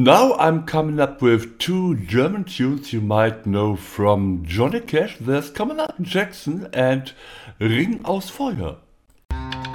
Now I'm coming up with two German tunes you might know from Johnny Cash. There's Coming Up Jackson and Ring aus Feuer.